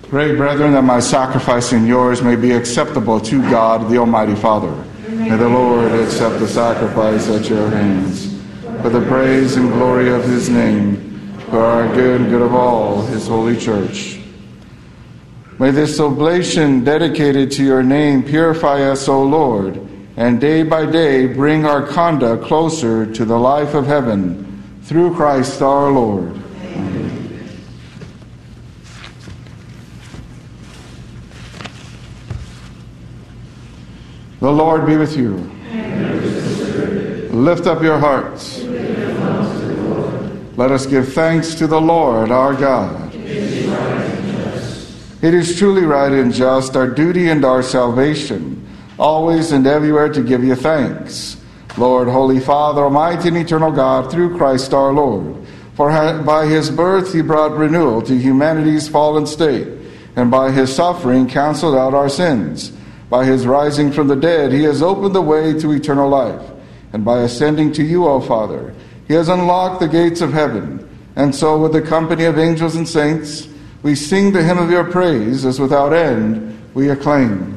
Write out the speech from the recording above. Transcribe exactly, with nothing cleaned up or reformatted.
Pray, brethren, that my sacrifice and yours may be acceptable to God, the Almighty Father. May the Lord accept the sacrifice at your hands, for the praise and glory of his name, for our good and good of all his holy church. May this oblation dedicated to your name purify us, O Lord, and day by day bring our conduct closer to the life of heaven, through Christ our Lord. Amen. The Lord be with you. And with Lift up your hearts. Let us give thanks to the Lord our God. It is right and just. It is truly right and just, our duty and our salvation, always and everywhere to give you thanks, Lord, Holy Father, Almighty and eternal God, through Christ our Lord. For by his birth he brought renewal to humanity's fallen state, and by his suffering canceled out our sins. By his rising from the dead, he has opened the way to eternal life. And by ascending to you, O Father, he has unlocked the gates of heaven. And so with the company of angels and saints, we sing the hymn of your praise, as without end we acclaim.